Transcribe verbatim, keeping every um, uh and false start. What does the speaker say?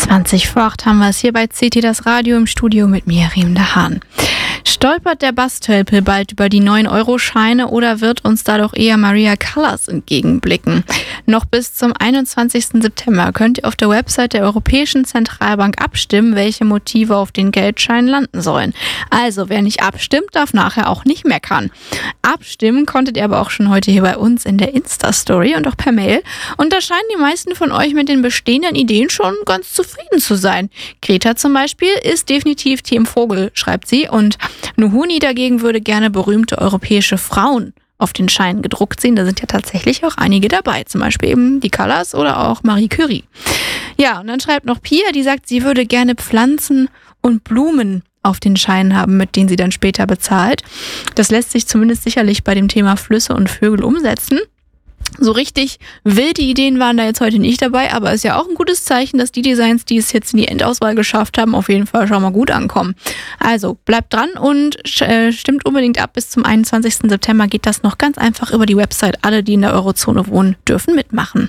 zwanzig vor acht haben wir es hier bei C T das Radio im Studio mit mir, Riem de Haan. Stolpert der Bastölpel bald über die neun Euro Scheine oder wird uns da doch eher Maria Callas entgegenblicken? Noch bis zum einundzwanzigsten September könnt ihr auf der Website der Europäischen Zentralbank abstimmen, welche Motive auf den Geldscheinen landen sollen. Also, wer nicht abstimmt, darf nachher auch nicht meckern. Abstimmen konntet ihr aber auch schon heute hier bei uns in der Insta-Story und auch per Mail. Und da scheinen die meisten von euch mit den bestehenden Ideen schon ganz zufrieden zu sein. Greta zum Beispiel ist definitiv Team Vogel, schreibt sie. Und Nuhuni dagegen würde gerne berühmte europäische Frauen auf den Scheinen gedruckt sehen. Da sind ja tatsächlich auch einige dabei, zum Beispiel eben die Callas oder auch Marie Curie. Ja, und dann schreibt noch Pia, die sagt, sie würde gerne Pflanzen und Blumen auf den Scheinen haben, mit denen sie dann später bezahlt. Das lässt sich zumindest sicherlich bei dem Thema Flüsse und Vögel umsetzen. So richtig wilde Ideen waren da jetzt heute nicht dabei, aber ist ja auch ein gutes Zeichen, dass die Designs, die es jetzt in die Endauswahl geschafft haben, auf jeden Fall schon mal gut ankommen. Also bleibt dran und äh, stimmt unbedingt ab. Bis zum einundzwanzigsten September geht das noch ganz einfach über die Website. Alle, die in der Eurozone wohnen, dürfen mitmachen.